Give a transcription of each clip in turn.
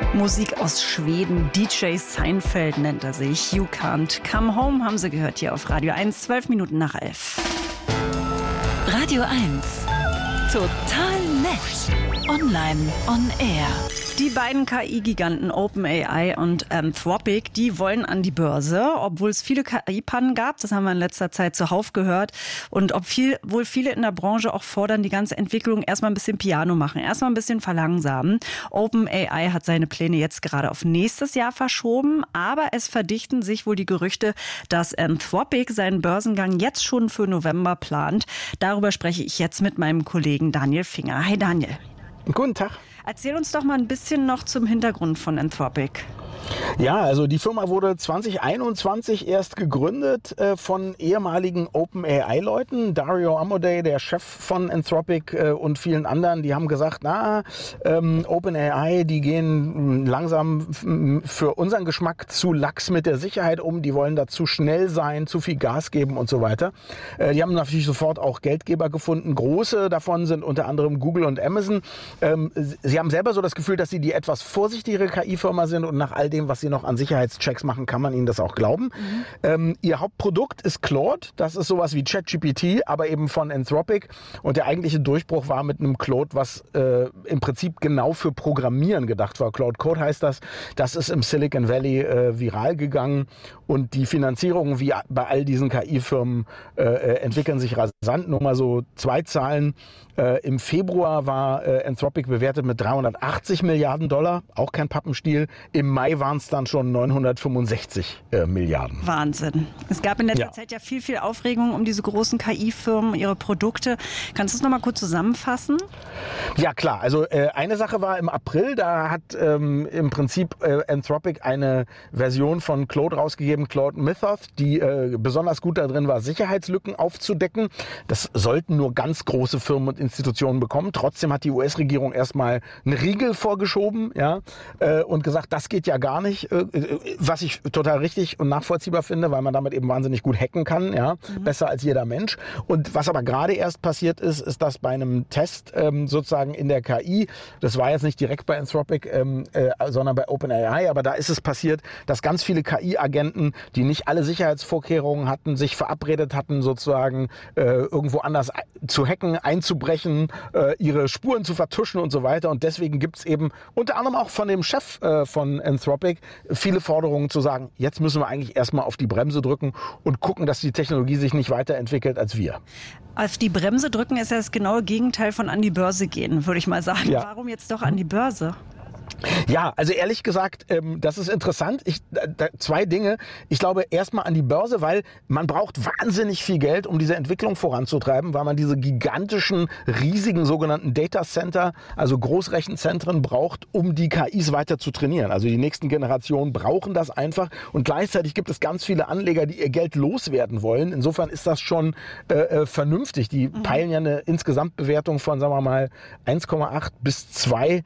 Musik aus Schweden, DJ Seinfeld nennt er sich. You Can't Come Home haben Sie gehört hier auf Radio 1, 12 Minuten nach 11. Radio 1, total nett. Online, on air. Die beiden KI-Giganten OpenAI und Anthropic, die wollen an die Börse, obwohl es viele KI-Pannen gab. Das haben wir in letzter Zeit zuhauf gehört. Und wohl viele in der Branche auch fordern, die ganze Entwicklung erstmal ein bisschen Piano machen, erstmal ein bisschen verlangsamen. OpenAI hat seine Pläne jetzt gerade auf nächstes Jahr verschoben. Aber es verdichten sich wohl die Gerüchte, dass Anthropic seinen Börsengang jetzt schon für November plant. Darüber spreche ich jetzt mit meinem Kollegen Daniel Finger. Hi Daniel. Guten Tag. Erzähl uns doch mal ein bisschen noch zum Hintergrund von Anthropic. Ja, also die Firma wurde 2021 erst gegründet von ehemaligen OpenAI-Leuten. Dario Amodei, der Chef von Anthropic und vielen anderen, die haben gesagt, OpenAI, die gehen langsam für unseren Geschmack zu lax mit der Sicherheit um. Die wollen da zu schnell sein, zu viel Gas geben und so weiter. Die haben natürlich sofort auch Geldgeber gefunden. Große davon sind unter anderem Google und Amazon. Sie haben selber so das Gefühl, dass sie die etwas vorsichtigere KI-Firma sind und nach all dem, was sie noch an Sicherheitschecks machen, kann man ihnen das auch glauben. Ihr Hauptprodukt ist Claude. Das ist sowas wie ChatGPT, aber eben von Anthropic. Und der eigentliche Durchbruch war mit einem Claude, was im Prinzip genau für Programmieren gedacht war. Claude Code heißt das. Das ist im Silicon Valley viral gegangen. Und die Finanzierungen, wie bei all diesen KI-Firmen, entwickeln sich rasant. Nur mal so 2 Zahlen. Im Februar war Anthropic bewertet mit 380 Milliarden $, auch kein Pappenstiel. Im Mai waren es dann schon 965 Milliarden. Wahnsinn. Es gab in letzter Zeit ja viel Aufregung um diese großen KI-Firmen, ihre Produkte. Kannst du es nochmal kurz zusammenfassen? Ja, klar. Also eine Sache war im April, da hat im Prinzip Anthropic eine Version von Claude rausgegeben, Claude Mythos, die besonders gut darin war, Sicherheitslücken aufzudecken. Das sollten nur ganz große Firmen und Institutionen bekommen. Trotzdem hat die US-Regierung erstmal einen Riegel vorgeschoben, und gesagt, das geht ja gar nicht, was ich total richtig und nachvollziehbar finde, weil man damit eben wahnsinnig gut hacken kann, besser als jeder Mensch. Und was aber gerade erst passiert ist, ist, dass bei einem Test sozusagen in der KI, das war jetzt nicht direkt bei Anthropic, sondern bei OpenAI, aber da ist es passiert, dass ganz viele KI-Agenten, die nicht alle Sicherheitsvorkehrungen hatten, sich verabredet hatten, sozusagen irgendwo anders zu hacken, einzubrechen, ihre Spuren zu vertuschen und so weiter. Und deswegen gibt es eben unter anderem auch von dem Chef von Anthropic viele Forderungen zu sagen, jetzt müssen wir eigentlich erstmal auf die Bremse drücken und gucken, dass die Technologie sich nicht weiterentwickelt als wir. Auf die Bremse drücken ist ja das genaue Gegenteil von an die Börse gehen, würde ich mal sagen. Ja. Warum jetzt doch an die Börse? Ja, also ehrlich gesagt, das ist interessant. 2 Dinge. Ich glaube erstmal an die Börse, weil man braucht wahnsinnig viel Geld, um diese Entwicklung voranzutreiben, weil man diese gigantischen, riesigen sogenannten Data Center, also Großrechenzentren braucht, um die KIs weiter zu trainieren. Also die nächsten Generationen brauchen das einfach und gleichzeitig gibt es ganz viele Anleger, die ihr Geld loswerden wollen. Insofern ist das schon vernünftig. Die peilen ja eine Insgesamtbewertung von, sagen wir mal, 1,8 bis 2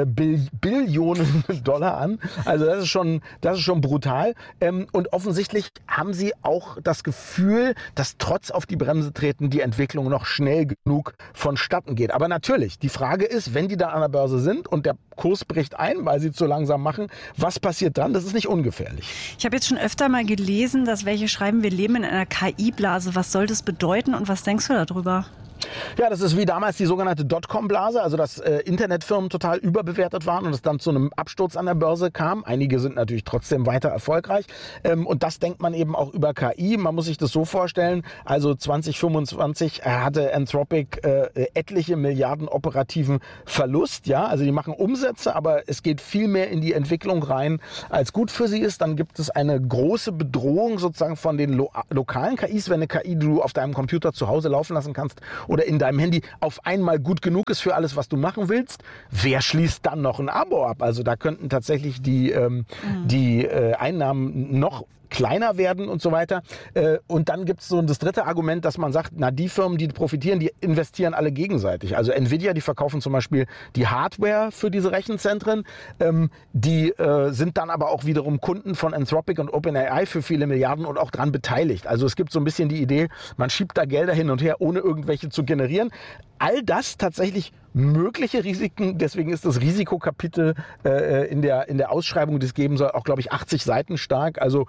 Billionen $, an. Also das ist schon brutal. Und offensichtlich haben sie auch das Gefühl, dass trotz auf die Bremse treten die Entwicklung noch schnell genug vonstatten geht. Aber natürlich, die Frage ist, wenn die da an der Börse sind und der Kurs bricht ein, weil sie zu langsam machen, was passiert dann? Das ist nicht ungefährlich. Ich habe jetzt schon öfter mal gelesen, dass welche schreiben, wir leben in einer KI-Blase. Was soll das bedeuten und was denkst du darüber? Ja, das ist wie damals die sogenannte Dotcom-Blase, also dass Internetfirmen total überbewertet waren und es dann zu einem Absturz an der Börse kam. Einige sind natürlich trotzdem weiter erfolgreich. Und das denkt man eben auch über KI. Man muss sich das so vorstellen, also 2025 hatte Anthropic etliche Milliarden operativen Verlust. Ja, also die machen Umsätze, aber es geht viel mehr in die Entwicklung rein, als gut für sie ist. Dann gibt es eine große Bedrohung sozusagen von den lokalen KIs, wenn eine KI, die du auf deinem Computer zu Hause laufen lassen kannst, oder in deinem Handy auf einmal gut genug ist für alles, was du machen willst, wer schließt dann noch ein Abo ab? Also da könnten tatsächlich die Einnahmen noch kleiner werden und so weiter. Und dann gibt es so das dritte Argument, dass man sagt, na, die Firmen, die profitieren, die investieren alle gegenseitig. Also Nvidia, die verkaufen zum Beispiel die Hardware für diese Rechenzentren. Die sind dann aber auch wiederum Kunden von Anthropic und OpenAI für viele Milliarden und auch dran beteiligt. Also es gibt so ein bisschen die Idee, man schiebt da Gelder hin und her, ohne irgendwelche zu generieren. All das tatsächlich mögliche Risiken. Deswegen ist das Risikokapitel in der Ausschreibung, die es geben soll, auch, glaube ich, 80 Seiten stark. Also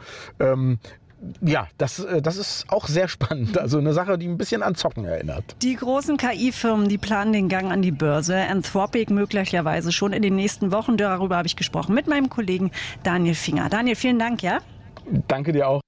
das ist auch sehr spannend. Also eine Sache, die ein bisschen an Zocken erinnert. Die großen KI-Firmen, die planen den Gang an die Börse. Anthropic möglicherweise schon in den nächsten Wochen. Darüber habe ich gesprochen mit meinem Kollegen Daniel Finger. Daniel, vielen Dank, ja? Danke dir auch.